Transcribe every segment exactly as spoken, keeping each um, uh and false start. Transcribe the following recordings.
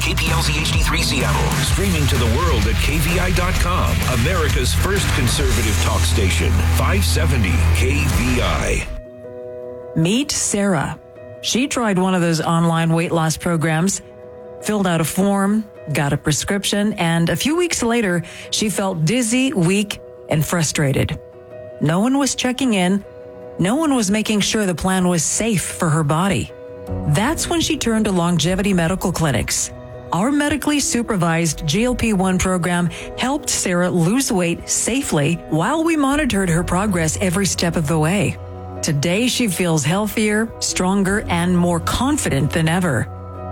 K P L Z H D three Seattle. Streaming to the world at K V I dot com. America's first conservative talk station. five seventy K V I. Meet Sarah. She tried one of those online weight loss programs, filled out a form, got a prescription, and a few weeks later, she felt dizzy, weak, and frustrated. No one was checking in. No one was making sure the plan was safe for her body. That's when she turned to Longevity Medical Clinics. Our medically supervised G L P one program helped Sarah lose weight safely while we monitored her progress every step of the way. Today, she feels healthier, stronger, and more confident than ever.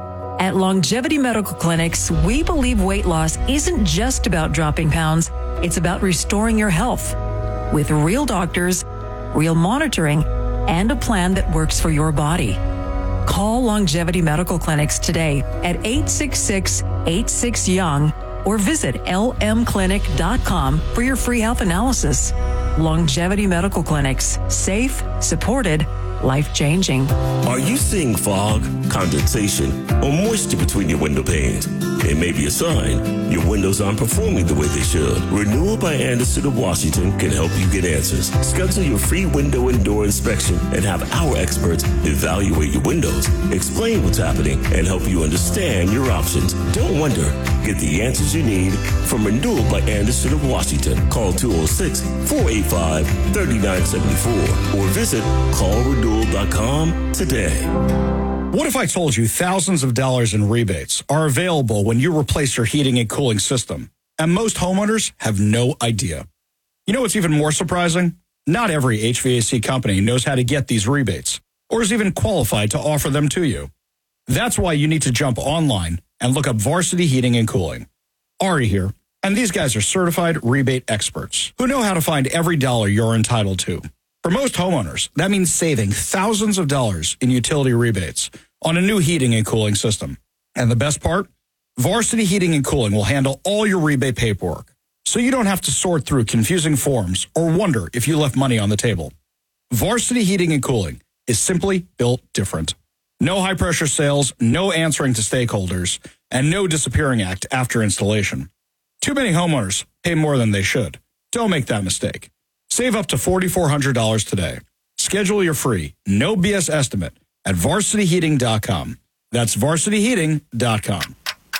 At Longevity Medical Clinics, we believe weight loss isn't just about dropping pounds, it's about restoring your health with real doctors, real monitoring, and a plan that works for your body. Call Longevity Medical Clinics today at eight six six, eight six, YOUNG or visit L M clinic dot com for your free health analysis. Longevity Medical Clinics. Safe, supported, life-changing. Are you seeing fog, condensation, or moisture between your window panes? It may be a sign your windows aren't performing the way they should. Renewal by Anderson of Washington can help you get answers. Schedule your free window and door inspection and have our experts evaluate your windows, explain what's happening, and help you understand your options. Don't wonder. Get the answers you need from Renewal by Anderson of Washington. Call two oh six, four eight five, three nine seven four or visit call renewal dot com today. What if I told you thousands of dollars in rebates are available when you replace your heating and cooling system, and most homeowners have no idea? You know what's even more surprising? Not every H V A C company knows how to get these rebates or is even qualified to offer them to you. That's why you need to jump online and look up Varsity Heating and Cooling. Ari here, and these guys are certified rebate experts who know how to find every dollar you're entitled to. For most homeowners, that means saving thousands of dollars in utility rebates on a new heating and cooling system. And the best part? Varsity Heating and Cooling will handle all your rebate paperwork, so you don't have to sort through confusing forms or wonder if you left money on the table. Varsity Heating and Cooling is simply built different. No high-pressure sales, no answering to stakeholders, and no disappearing act after installation. Too many homeowners pay more than they should. Don't make that mistake. Save up to four thousand four hundred dollars today. Schedule your free, no B S estimate at varsity heating dot com. That's varsity heating dot com.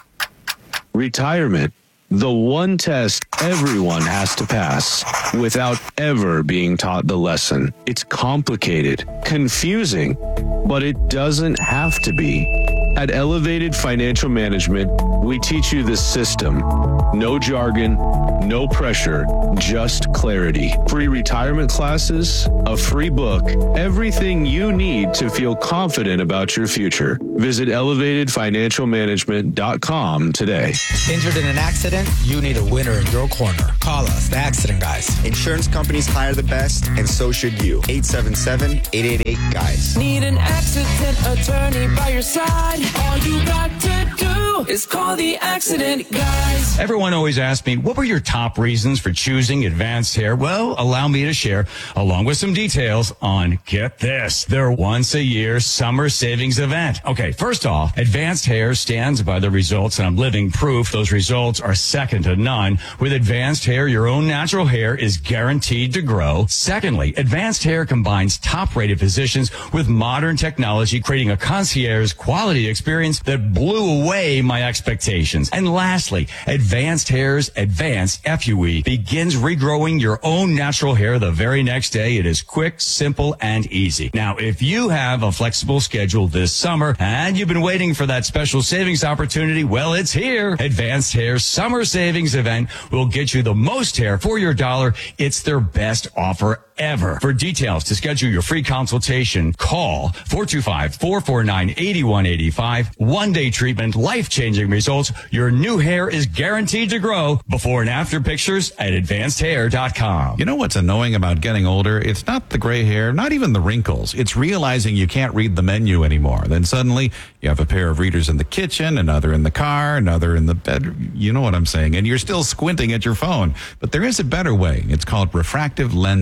Retirement, the one test everyone has to pass without ever being taught the lesson. It's complicated, confusing, but it doesn't have to be. At Elevated Financial Management, we teach you the system. No jargon, no pressure, just clarity. Free retirement classes, a free book, everything you need to feel confident about your future. Visit elevated financial management dot com today. Injured in an accident? You need a winner in your corner. Call us, the Accident Guys. Insurance companies hire the best, and so should you. eight seven seven, eight eight eight, GUYS. Need an accident attorney by your side? All you got to do is call the Accident Guys. Everyone always asks me, what were your top reasons for choosing Advanced Hair? Well, allow me to share, along with some details on, get this, their once-a-year summer savings event. Okay, first off, Advanced Hair stands by the results, and I'm living proof those results are second to none. With Advanced Hair, your own natural hair is guaranteed to grow. Secondly, Advanced Hair combines top-rated physicians with modern technology, creating a concierge quality experience that blew away my expectations. And lastly, Advanced Hair's Advanced F U E begins regrowing your own natural hair the very next day. It is quick, simple, and easy. Now, if you have a flexible schedule this summer and you've been waiting for that special savings opportunity, well, it's here. Advanced Hair's Summer Savings Event will get you the most hair for your dollar. It's their best offer ever. For details to schedule your free consultation, call four two five, four four nine, eight one eight five. One-day treatment, life-changing results. Your new hair is guaranteed to grow. Before and after pictures at advanced hair dot com. You know what's annoying about getting older? It's not the gray hair, not even the wrinkles. It's realizing you can't read the menu anymore. Then suddenly you have a pair of readers in the kitchen, another in the car, another in the bedroom. You know what I'm saying. And you're still squinting at your phone. But there is a better way. It's called refractive lens exchange.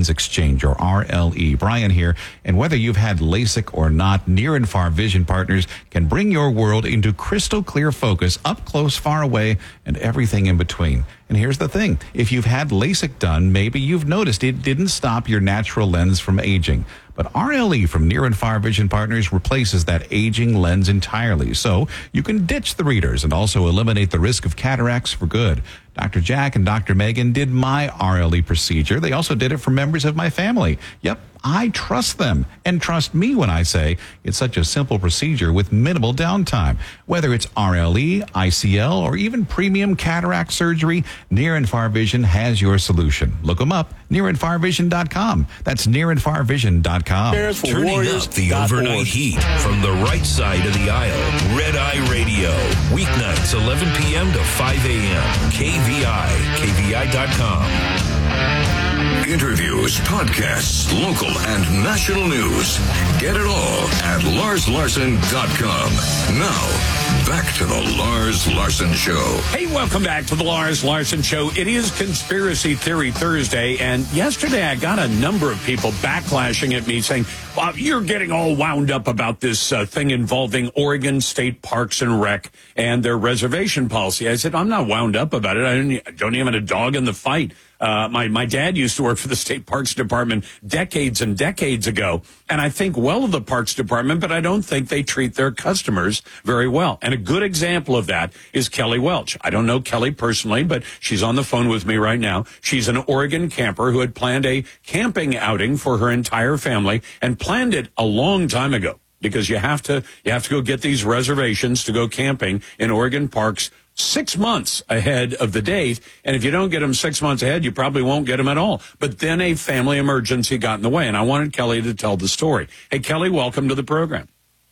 Exchange, or R L E. Brian here, and whether you've had LASIK or not, Near and Far Vision Partners can bring your world into crystal clear focus, up close, far away, and everything in between. And here's the thing. If you've had LASIK done, maybe you've noticed it didn't stop your natural lens from aging. But R L E from Near and Far Vision Partners replaces that aging lens entirely. So you can ditch the readers and also eliminate the risk of cataracts for good. Doctor Jack and Doctor Megan did my R L E procedure. They also did it for members of my family. Yep, I trust them and trust me when I say it's such a simple procedure with minimal downtime. Whether it's R L E, I C L, or even premium cataract surgery, Near and Far Vision has your solution. Look them up, near and far vision dot com. That's near and far vision dot com. Turning up the overnight heat from the right side of the aisle. Red Eye Radio. Weeknights, eleven p.m. to five a.m. K V I, K V I dot com. Interviews, podcasts, local and national news. Get it all at lars larson dot com. Now, back to the Lars Larson Show. Hey, welcome back to the Lars Larson Show. It is Conspiracy Theory Thursday, and yesterday I got a number of people backlashing at me saying, well, you're getting all wound up about this uh, thing involving Oregon State Parks and Rec and their reservation policy. I said, I'm not wound up about it. I don't, I don't even have a dog in the fight. Uh, my, my dad used to work for the State Parks Department decades and decades ago, and I think well of the Parks Department, but I don't think they treat their customers very well. And a good example of that is Kelly Welch. I don't know Kelly personally, but she's on the phone with me right now. She's an Oregon camper who had planned a camping outing for her entire family and planned it a long time ago, because you have to you have to go get these reservations to go camping in Oregon parks six months ahead of the date. And if you don't get them six months ahead, you probably won't get them at all. But then a family emergency got in the way, and I wanted Kelly to tell the story. Hey, Kelly, welcome to the program.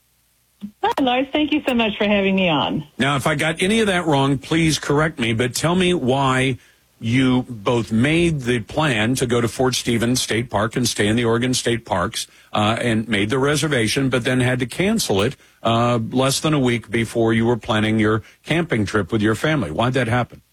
Hi, Lars. Thank you so much for having me on. Now, if I got any of that wrong, please correct me, but tell me why you both made the plan to go to Fort Stevens State Park and stay in the Oregon State Parks uh, and made the reservation, but then had to cancel it uh, less than a week before you were planning your camping trip with your family. Why'd that happen?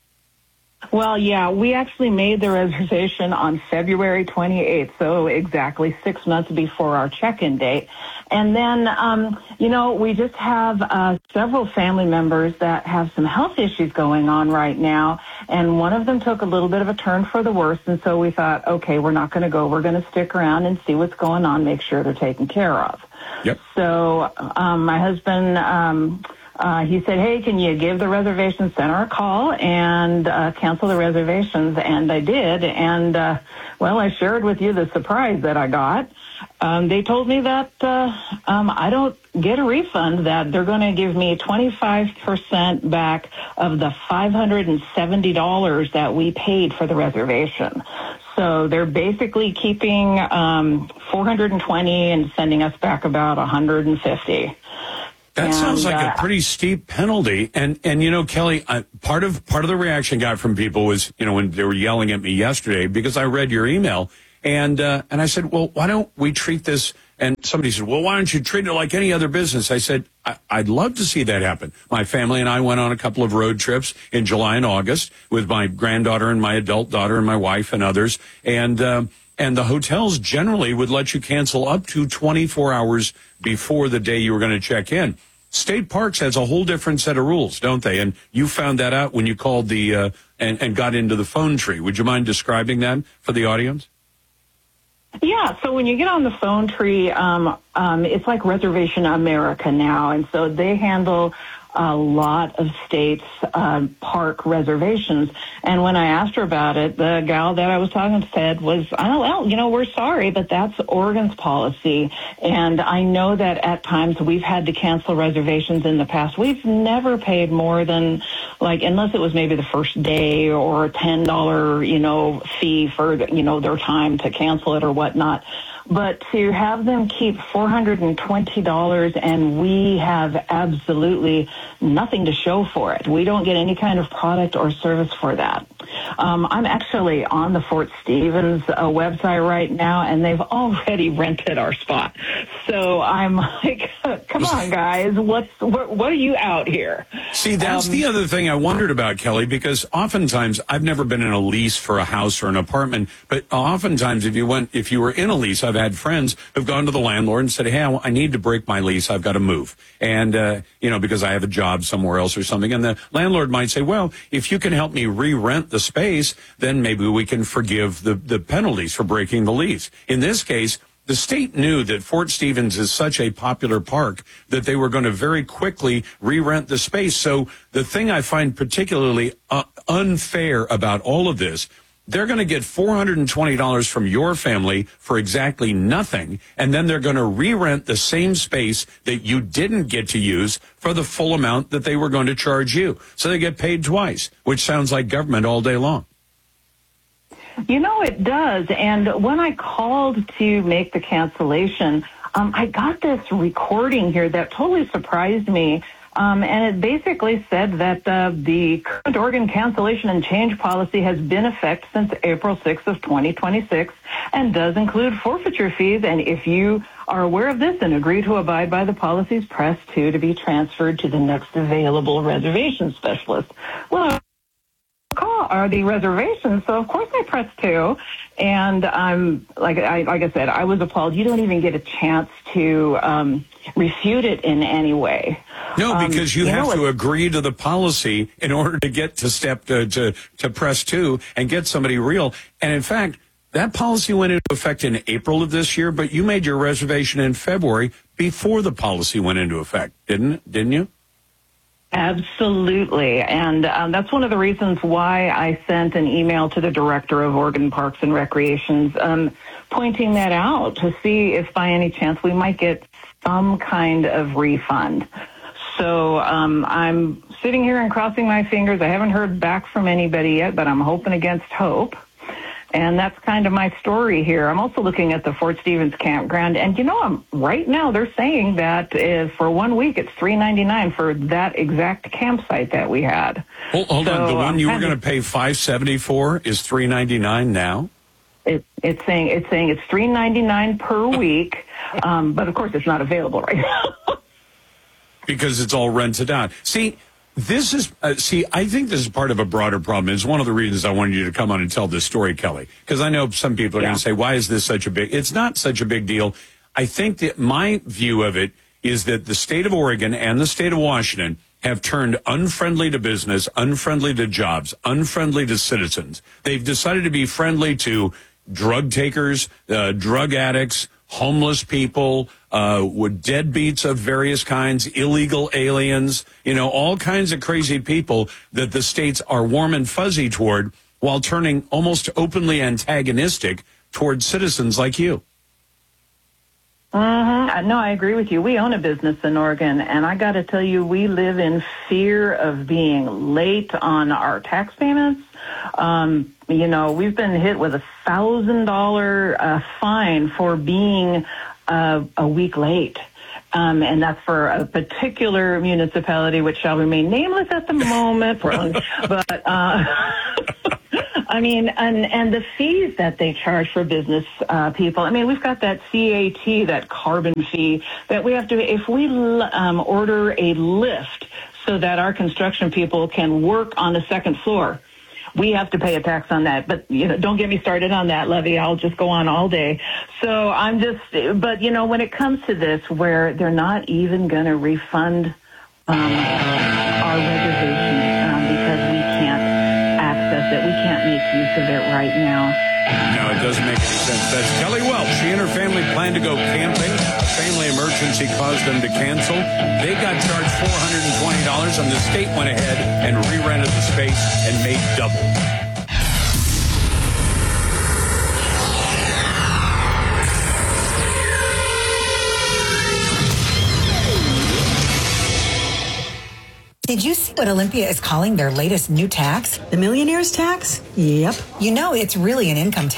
Well, yeah, we actually made the reservation on February twenty-eighth, so exactly six months before our check-in date. And then, um, you know, we just have uh, several family members that have some health issues going on right now, and one of them took a little bit of a turn for the worse, and so we thought, okay, we're not going to go. We're going to stick around and see what's going on, make sure they're taken care of. Yep. So um, my husband... Um, Uh, he said, hey, can you give the reservation center a call and uh, cancel the reservations? And I did. And, uh, well, I shared with you the surprise that I got. Um, they told me that uh, um, I don't get a refund, that they're going to give me twenty-five percent back of the five hundred seventy dollars that we paid for the reservation. So they're basically keeping um, four hundred twenty and sending us back about one hundred fifty. That and, sounds like uh, a pretty steep penalty. And, and you know, Kelly, uh, part of part of the reaction I got from people was, you know, when they were yelling at me yesterday, because I read your email, and uh, and I said, well, why don't we treat this? And somebody said, well, why don't you treat it like any other business? I said, I- I'd love to see that happen. My family and I went on a couple of road trips in July and August with my granddaughter and my adult daughter and my wife and others. And uh, and the hotels generally would let you cancel up to twenty-four hours before the day you were going to check in. State Parks has a whole different set of rules, don't they? And you found that out when you called the uh, and, and got into the phone tree. Would you mind describing that for the audience? Yeah, so when you get on the phone tree, um, um, it's like Reservation America now, and so they handle a lot of states' uh, park reservations. And when I asked her about it, the gal that I was talking to said was, oh, well, you know, we're sorry, but that's Oregon's policy. And I know that at times we've had to cancel reservations in the past. We've never paid more than, like, unless it was maybe the first day or a ten dollars, you know, fee for, you know, their time to cancel it or whatnot. But to have them keep four hundred twenty dollars and we have absolutely nothing to show for it. We don't get any kind of product or service for that. Um, I'm actually on the Fort Stevens uh, website right now, and they've already rented our spot. So I'm like Come on, guys. What's what, what are you out here? See, that's um, the other thing I wondered about, Kelly, because oftentimes I've never been in a lease for a house or an apartment, but oftentimes if you went, if you were in a lease, I've had friends who've gone to the landlord and said, hey, I, I need to break my lease. I've got to move. And, uh, you know, because I have a job somewhere else or something. And the landlord might say, well, if you can help me re-rent the space, then maybe we can forgive the, the penalties for breaking the lease. In this case, the state knew that Fort Stevens is such a popular park that they were going to very quickly re-rent the space. So the thing I find particularly uh, unfair about all of this, they're going to get four hundred twenty dollars from your family for exactly nothing, and then they're going to re-rent the same space that you didn't get to use for the full amount that they were going to charge you. So they get paid twice, which sounds like government all day long. You know, it does. And when I called to make the cancellation, um, I got this recording here that totally surprised me. Um, and it basically said that uh, the current Oregon cancellation and change policy has been in effect since April sixth of twenty twenty-six and does include forfeiture fees. And if you are aware of this and agree to abide by the policies, press two to be transferred to the next available reservation specialist. Well, call are the reservations, so of course I pressed two, and I'm like I like I said, I was appalled. You don't even get a chance to um, refute it in any way. No, because you, um, you have know, to agree to the policy in order to get to step to, to to press two and get somebody real. And in fact, that policy went into effect in April of this year, but you made your reservation in February before the policy went into effect, didn't didn't you? Absolutely. And um, that's one of the reasons why I sent an email to the director of Oregon Parks and Recreations um, pointing that out to see if by any chance we might get some kind of refund. So um, I'm sitting here and crossing my fingers. I haven't heard back from anybody yet, but I'm hoping against hope. And that's kind of my story here. I'm also looking at the Fort Stevens campground, and you know, I'm right now they're saying that uh, for one week it's three ninety-nine for that exact campsite that we had. Hold, hold so, on, the one um, you were going to pay five seventy for is three ninety-nine now. It, it's saying it's saying it's three ninety-nine per week, um, but of course it's not available right now because it's all rented out. See. This is, uh, see, I think this is part of a broader problem. It's one of the reasons I wanted you to come on and tell this story, Kelly, because I know some people are yeah. going to say, why is this such a big, it's not such a big deal. I think that my view of it is that the state of Oregon and the state of Washington have turned unfriendly to business, unfriendly to jobs, unfriendly to citizens. They've decided to be friendly to drug takers, uh, drug addicts, homeless people, uh, with deadbeats of various kinds, illegal aliens, you know, all kinds of crazy people that the states are warm and fuzzy toward while turning almost openly antagonistic toward citizens like you. Uh-huh. No, I agree with you. We own a business in Oregon, and I got to tell you, we live in fear of being late on our tax payments. Um, you know, we've been hit with a thousand dollar uh, fine for being uh, a week late. Um, and that's for a particular municipality, which shall remain nameless at the moment. but, uh, I mean, and, and the fees that they charge for business uh, people. I mean, we've got that C A T, that carbon fee that we have to, if we um, order a lift so that our construction people can work on the second floor, we have to pay a tax on that. But, you know, don't get me started on that, Levy. I'll just go on all day. So I'm just, but, you know, when it comes to this, where they're not even going to refund um, our reservation um, because we can't access it. We can't make use of it right now. No, it doesn't make any sense. That's Kelly Welch. She and her family planned to go camping. A family emergency caused them to cancel. They got charged four hundred twenty dollars, and the state went ahead and re-rented the space and made double. Did you see what Olympia is calling their latest new tax? The millionaire's tax? Yep. You know, it's really an income tax.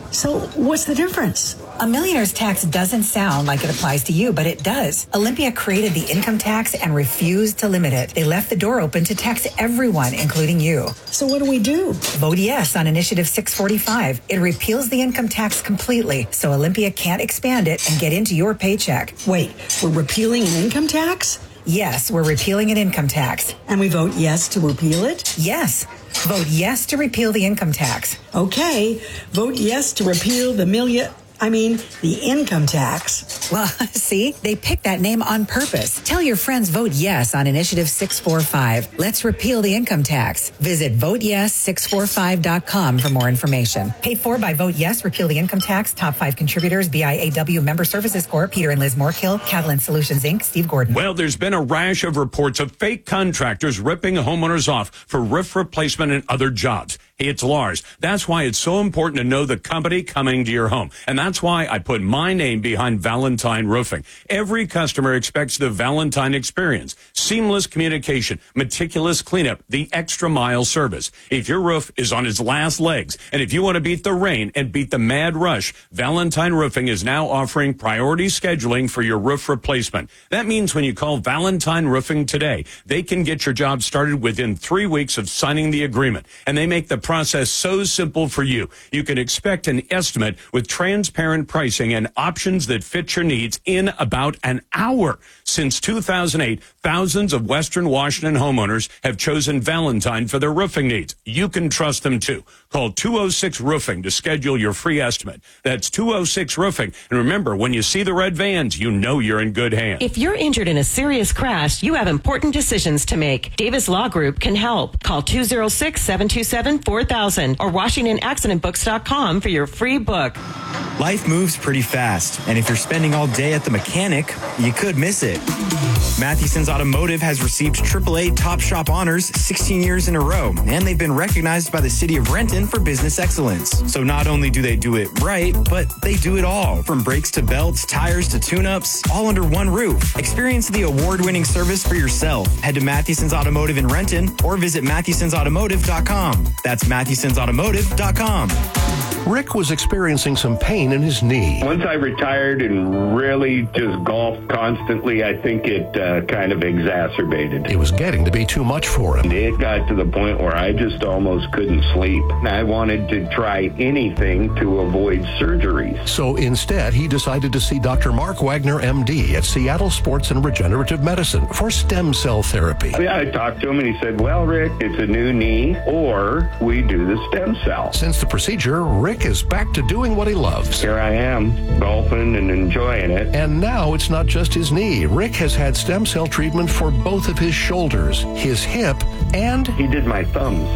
So what's the difference? A millionaire's tax doesn't sound like it applies to you, but it does. Olympia created the income tax and refused to limit it. They left the door open to tax everyone, including you. So what do we do? Vote yes on Initiative six forty-five. It repeals the income tax completely, so Olympia can't expand it and get into your paycheck. Wait, we're repealing an income tax? Yes, we're repealing an income tax. And we vote yes to repeal it? Yes. Vote yes to repeal the income tax. Okay. Vote yes to repeal the million... I mean, the income tax. Well, see, they picked that name on purpose. Tell your friends vote yes on Initiative six forty-five. Let's repeal the income tax. Visit vote yes six forty-five dot com for more information. Paid for by Vote Yes, Repeal the Income Tax. Top five contributors, B I A W Member Services Corp, Peter and Liz Moorkill, Catalan Solutions, Incorporated, Steve Gordon. Well, there's been a rash of reports of fake contractors ripping homeowners off for roof replacement and other jobs. Hey, it's Lars. That's why it's so important to know the company coming to your home. And that's why I put my name behind Valentine Roofing. Every customer expects the Valentine experience. Seamless communication, meticulous cleanup, the extra mile service. If your roof is on its last legs, and if you want to beat the rain and beat the mad rush, Valentine Roofing is now offering priority scheduling for your roof replacement. That means when you call Valentine Roofing today, they can get your job started within three weeks of signing the agreement. And they make the process so simple for you. You can expect an estimate with transparent pricing and options that fit your needs in about an hour. Since two thousand eight, thousands of Western Washington homeowners have chosen Valentine for their roofing needs. You can trust them too. Call two oh six Roofing to schedule your free estimate. That's two oh six Roofing. And remember, when you see the red vans, you know you're in good hands. If you're injured in a serious crash, you have important decisions to make. Davis Law Group can help. Call two oh six, seven two seven, four thousand or Washington Accident Books dot com for your free book. Life moves pretty fast, and if you're spending all day at the mechanic, you could miss it. Mathewson's Automotive has received triple A Top Shop honors sixteen years in a row, and they've been recognized by the city of Renton for business excellence. So not only do they do it right, but they do it all, from brakes to belts, tires to tune-ups, all under one roof. Experience the award-winning service for yourself. Head to Mathewson's Automotive in Renton or visit Mathewsons Automotive dot com. That's Mathewsons Automotive dot com. Rick was experiencing some pain in his knee. Once I retired and really just golfed constantly, I think it uh, kind of exacerbated. It was getting to be too much for him. It got to the point where I just almost couldn't sleep. I wanted to try anything to avoid surgeries. So instead, he decided to see Doctor Mark Wagner, M D, at Seattle Sports and Regenerative Medicine for stem cell therapy. Yeah, I talked to him and he said, well, Rick, it's a new knee or we do the stem cell. Since the procedure, Rick is back to doing what he loves. Here I am, golfing and enjoying it. And now it's not just his knee. Rick has had stem cell treatment for both of his shoulders, his hip, and... He did my thumbs.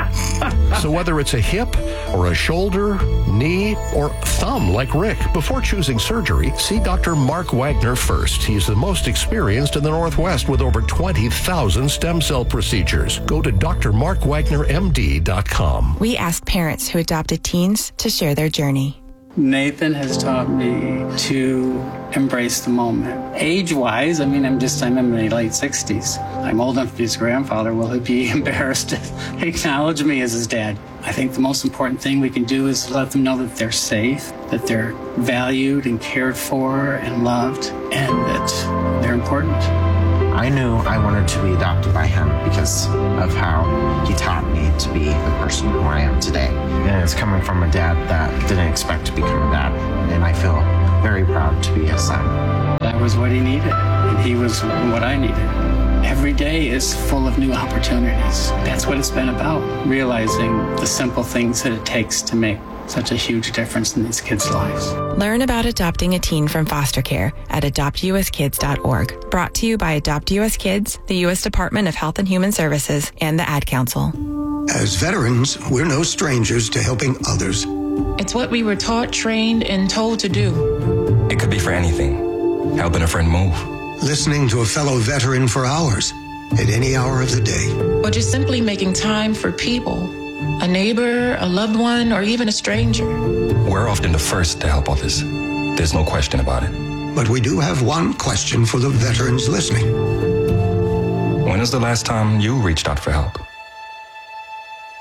So whether it's a hip or a shoulder, knee, or thumb like Rick, before choosing surgery, see Doctor Mark Wagner first. He's the most experienced in the Northwest with over twenty thousand stem cell procedures. Go to D R Mark Wagner M D dot com. We ask parents who adopted teens to share their journey. Nathan has taught me to embrace the moment. Age-wise, I mean, I'm just, I'm in my late sixties. I'm old enough to be his grandfather. Will he be embarrassed to acknowledge me as his dad? I think the most important thing we can do is let them know that they're safe, that they're valued and cared for and loved, and that they're important. I knew I wanted to be adopted by him because of how he taught me to be the person who I am today. And it's coming from a dad that didn't expect to become a dad. And I feel very proud to be his son. That was what he needed, and he was what I needed. Every day is full of new opportunities. That's what it's been about, realizing the simple things that it takes to make such a huge difference in these kids' lives. Learn about adopting a teen from foster care at adopt u s kids dot org. Brought to you by Adopt U S Kids, the U S Department of Health and Human Services, and the Ad Council. As veterans, we're no strangers to helping others. It's what we were taught, trained, and told to do. It could be for anything. Helping a friend move. Listening to a fellow veteran for hours, at any hour of the day. Or just simply making time for people. A neighbor, a loved one, or even a stranger. We're often the first to help others. There's no question about it. But we do have one question for the veterans listening. When was the last time you reached out for help?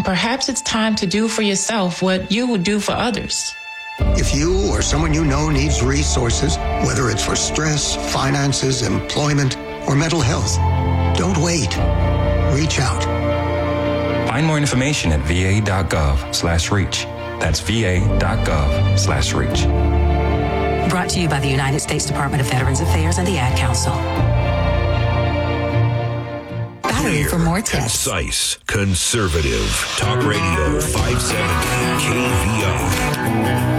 Perhaps it's time to do for yourself what you would do for others. If you or someone you know needs resources, whether it's for stress, finances, employment, or mental health, don't wait. Reach out. Find more information at va.gov slash reach. That's va.gov slash reach. Brought to you by the United States Department of Veterans Affairs and the Ad Council. Battery for more tests. Concise, conservative. Talk Radio five seventy K V I.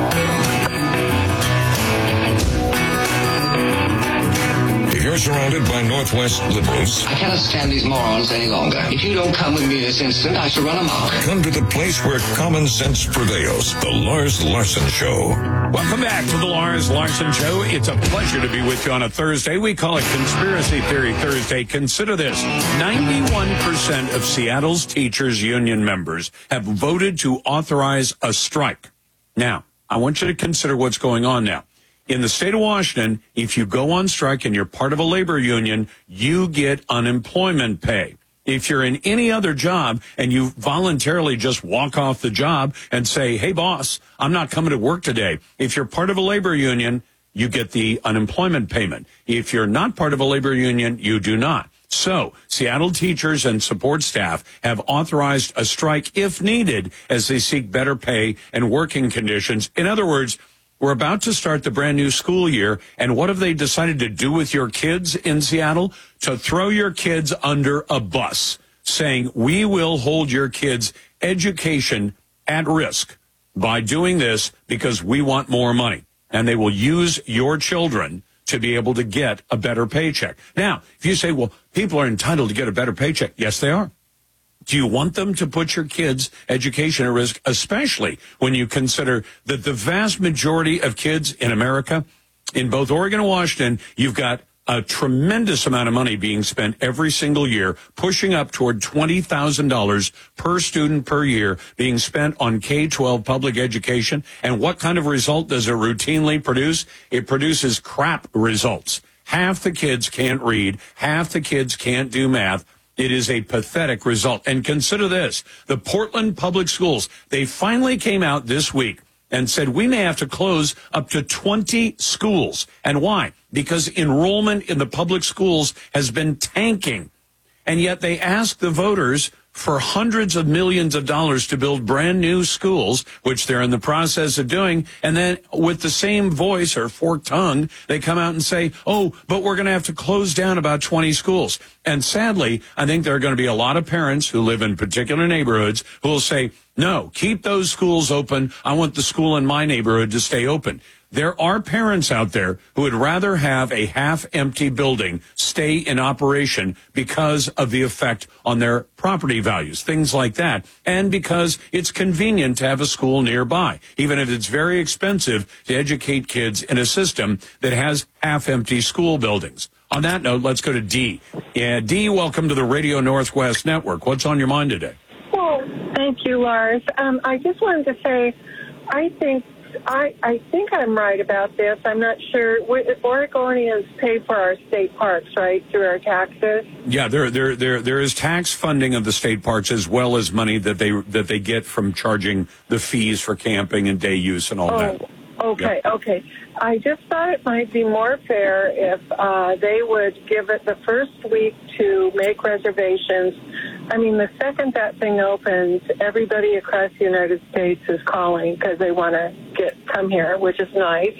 You're surrounded by Northwest liberals. I cannot stand these morons any longer. If you don't come with me this instant, I shall run amok. Come to the place where common sense prevails. The Lars Larson Show. Welcome back to the Lars Larson Show. It's a pleasure to be with you on a Thursday. We call it Conspiracy Theory Thursday. Consider this. ninety-one percent of Seattle's teachers union members have voted to authorize a strike. Now, I want you to consider what's going on now. In the state of Washington, if you go on strike and you're part of a labor union, you get unemployment pay. If you're in any other job and you voluntarily just walk off the job and say, hey, boss, I'm not coming to work today. If you're part of a labor union, you get the unemployment payment. If you're not part of a labor union, you do not. So Seattle teachers and support staff have authorized a strike if needed as they seek better pay and working conditions. In other words, we're about to start the brand new school year, and what have they decided to do with your kids in Seattle? To throw your kids under a bus, saying we will hold your kids' education at risk by doing this because we want more money. And they will use your children to be able to get a better paycheck. Now, if you say, well, people are entitled to get a better paycheck, yes, they are. Do you want them to put your kids' education at risk, especially when you consider that the vast majority of kids in America, in both Oregon and Washington, you've got a tremendous amount of money being spent every single year, pushing up toward twenty thousand dollars per student per year being spent on K twelve public education. And what kind of result does it routinely produce? It produces crap results. Half the kids can't read. Half the kids can't do math. It is a pathetic result. And consider this, the Portland Public Schools, they finally came out this week and said we may have to close up to twenty schools. And why? Because enrollment in the public schools has been tanking. And yet they asked the voters for hundreds of millions of dollars to build brand new schools, which they're in the process of doing. And then with the same voice or forked tongue, they come out and say, oh, but we're going to have to close down about twenty schools. And sadly, I think there are going to be a lot of parents who live in particular neighborhoods who will say, no, keep those schools open. I want the school in my neighborhood to stay open. There are parents out there who would rather have a half-empty building stay in operation because of the effect on their property values, things like that, and because it's convenient to have a school nearby, even if it's very expensive to educate kids in a system that has half-empty school buildings. On that note, let's go to Dee. Yeah, Dee, welcome to the Radio Northwest Network. What's on your mind today? Well, thank you, Lars. Um, I just wanted to say, I think I, I think I'm right about this. I'm not sure. We, Oregonians pay for our state parks, right, through our taxes? Yeah, there, there, there, there is tax funding of the state parks as well as money that they that they get from charging the fees for camping and day use and all oh, that. Okay, Yep. okay. I just thought it might be more fair if uh, they would give it the first week to make reservations. I mean, the second that thing opens, everybody across the United States is calling because they want to get come here, which is nice.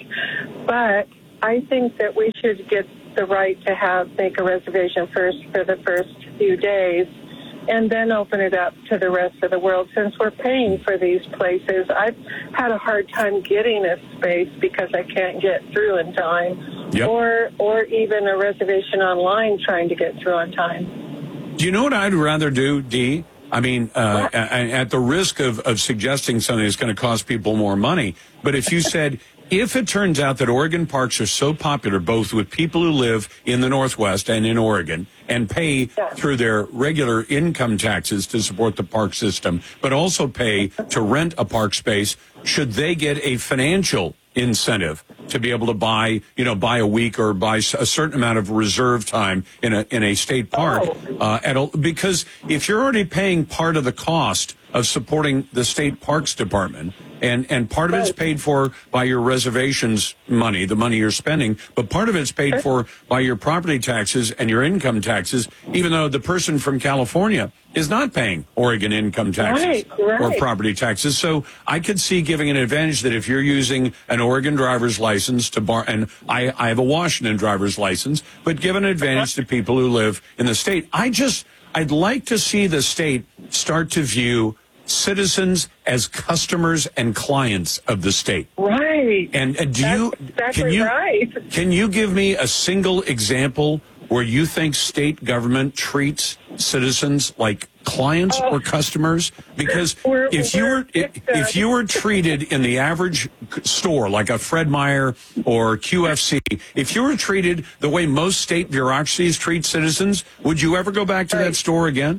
But I think that we should get the right to have make a reservation first for the first few days, and then open it up to the rest of the world. Since we're paying for these places, I've had a hard time getting a space because I can't get through in time, Yep. or or even a reservation online trying to get through on time. Do you know what I'd rather do, Dee? I mean, uh, at the risk of, of suggesting something that's going to cost people more money, but if you said, if it turns out that Oregon parks are so popular, both with people who live in the Northwest and in Oregon, and pay through their regular income taxes to support the park system, but also pay to rent a park space, should they get a financial incentive to be able to buy, you know, buy a week or buy a certain amount of reserve time in a in a state park? Uh, at a, because if you're already paying part of the cost of supporting the state parks department. And and part of it's paid for by your reservations money, the money you're spending, but part of it's paid for by your property taxes and your income taxes, even though the person from California is not paying Oregon income taxes Right, right. or property taxes. So I could see giving an advantage that if you're using an Oregon driver's license to bar, and I, I have a Washington driver's license, but give an advantage to people who live in the state. I just, I'd like to see the state start to view citizens as customers and clients of the state. Right. And, and do That's you exactly can you right. can you give me a single example where you think state government treats citizens like clients Oh. or customers? Because We're- if you we're- were if, if you were treated in the average store like a Fred Meyer or Q F C, if you were treated the way most state bureaucracies treat citizens, would you ever go back to that store again?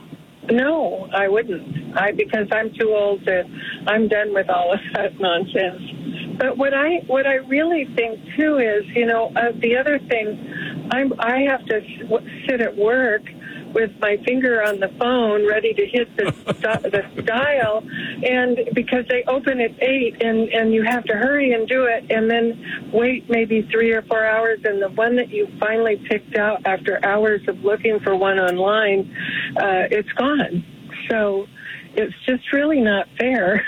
No, I wouldn't. I because I'm too old to. I'm done with all of that nonsense. But what I what I really think too is, you know, uh, the other thing, I'm I have to sit at work with my finger on the phone, ready to hit the the dial, and because they open at eight, and and you have to hurry and do it, and then wait maybe three or four hours, and the one that you finally picked out after hours of looking for one online, uh, it's gone. So it's just really not fair.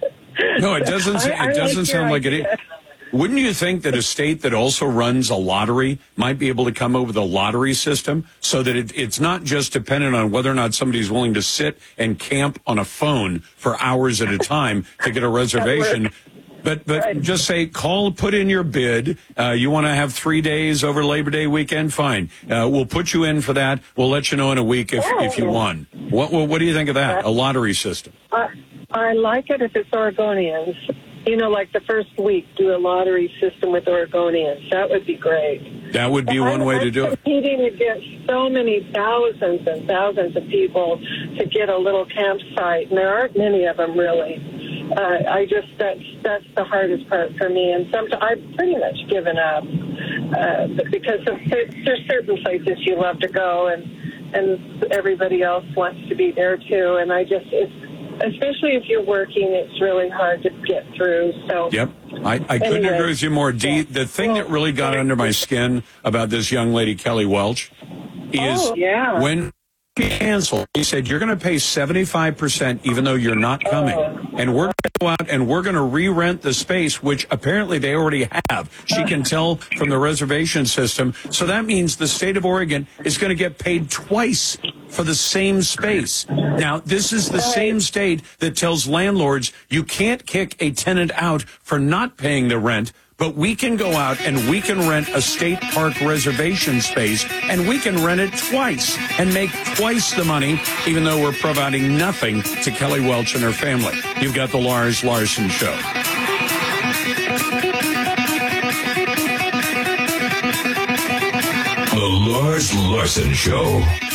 No, it doesn't. I- I It doesn't like sound your like it is. idea. Wouldn't you think that a state that also runs a lottery might be able to come up with a lottery system so that it, it's not just dependent on whether or not somebody's willing to sit and camp on a phone for hours at a time to get a reservation? But but just say, call, put in your bid. Uh, you want to have three days over Labor Day weekend? Fine. Uh, we'll put you in for that. We'll let you know in a week if, if you won. What, what what do you think of that? A lottery system? I, I like it if it's Oregonians. You know, like the first week, do a lottery system with Oregonians. That would be great. That would be one I'm, way to I'm do it. competing against so many thousands and thousands of people to get a little campsite, and there aren't many of them really. Uh, I just that's that's the hardest part for me, and sometimes I've pretty much given up uh, because of, there's certain places you love to go, and and everybody else wants to be there too, and I just it's. Especially if you're working, it's really hard to get through. So, Yep. I, I couldn't Anyway. agree with you more. Dee, the thing that really got under my skin about this young lady, Kelly Welch, is Oh, yeah. when she canceled, he said, you're going to pay seventy-five percent even though you're not coming. And we're going to go out and we're going to re-rent the space, which apparently they already have. She can tell from the reservation system. So that means the state of Oregon is going to get paid twice for the same space. Now, this is the same state that tells landlords you can't kick a tenant out for not paying the rent, but we can go out and we can rent a state park reservation space, and we can rent it twice and make twice the money, even though we're providing nothing to Kelly Welch and her family. You've got the Lars Larson Show. The Lars Larson Show.